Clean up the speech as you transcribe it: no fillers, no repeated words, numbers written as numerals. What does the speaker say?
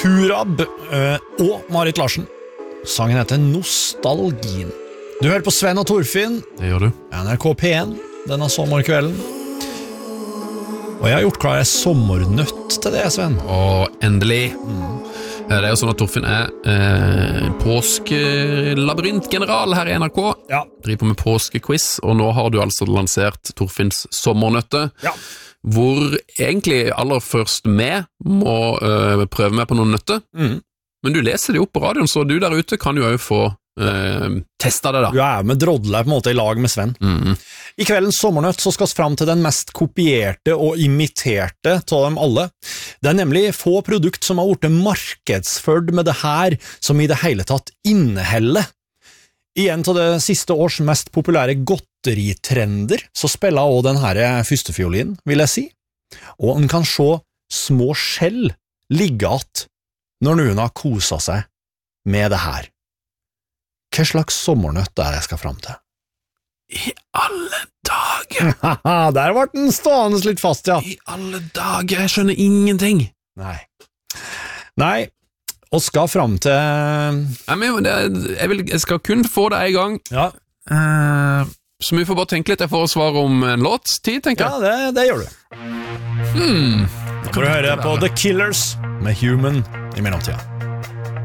Turab og Marit Larsen. Sangen heter Nostalgien. Du hører på Sven og Torfinn. Det gjør du. NRK P1 denne sommerkvelden. Og jeg har gjort klar en sommernøtt til det, Sven. Endelig. Det er jo sånn at Torfinn påskelabyrintgeneral her i NRK. Ja. Driver med påskequiz, og nå har du altså lansert Torfinns sommernøtte. Ja. Hvor egentlig aller først med må prøve meg på noen nøtter. Men du leser det opp på radioen, så du der ute kan jo også få testa det da. Du er med drodler på en måte i lag med Sven. I kveldens sommernøtt så skal vi fram til den mest kopierte og imiterte av dem alle. Det er nemlig få produkt som har vært markedsført med det her som i det hele tatt inneholder. I en av det siste års mest populære godteritrender så spiller også den her førstefiolinen, vil jeg si. Og en kan se små skjell ligge att når noen har koset seg med det her. Hva slags sommernøtt er det jeg skal fram til? I alle dager! Der ble den stående litt fast, ja. I alle dager, jeg skjønner ingenting. Nei, og skal fram til... Jeg skal kun få det en gang. Ja. Så vi får bare tenke litt, jeg får svare om en låtstid, tenker jeg. Ja, det gjør du. Nå kan du høre på The Killers med Human i mellomtida.